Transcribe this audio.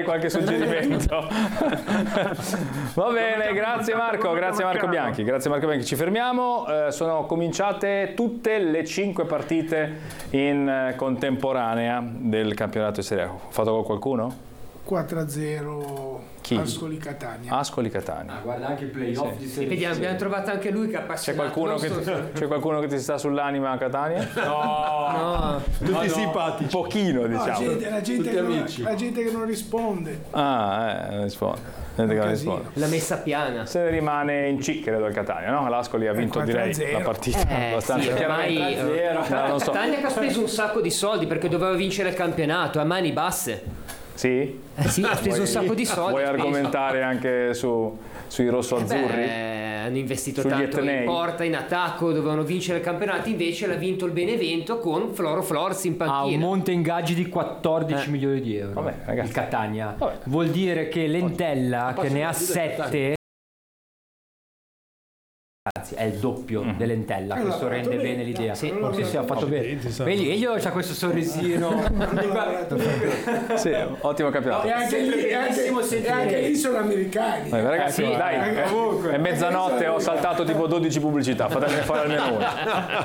dai qualche suggerimento. Va bene, grazie Marco Bianchi. Ci fermiamo. Sono cominciate tutte le 5 partite in contemporanea del campionato di Serie A. Ho fatto con qualcuno? 4-0 Chi? Ascoli Catania. Guarda anche i playoff di Serie Vediamo, abbiamo trovato anche lui che ha C'è qualcuno che ti sta sull'anima a Catania? No. tutti simpatici. Un pochino, No, diciamo. la gente che non risponde. Non risponde. Gente che non risponde. La messa piana. Se ne rimane in C, credo, il Catania, no? L'Ascoli ha vinto, direi, 4-0. la partita abbastanza chiaramente. Non so. Catania che ha speso un sacco di soldi perché doveva vincere il campionato a mani basse. Sì? Sì, ha speso un sacco di soldi. Vuoi argomentare anche sui rosso-azzurri? Hanno investito Sugli tanto Etnei? in porta, in attacco, dovevano vincere il campionato, invece l'ha vinto il Benevento con Floro Flores in Ha un panchina. monte ingaggi di 14 milioni di euro. Vabbè, ragazzi. Il Catania. Vabbè. Vuol dire che l'Entella, che ne ha 7, anzi è il doppio dell'Entella. Questo rende bene l'idea. Sì. Ha fatto bene. Vedi, io c'ha questo sorrisino. Sì, ottimo campionato. E anche lì sono americani. Ragazzi, dai, è mezzanotte, ho saltato tipo 12 pubblicità, fatemi fare almeno una.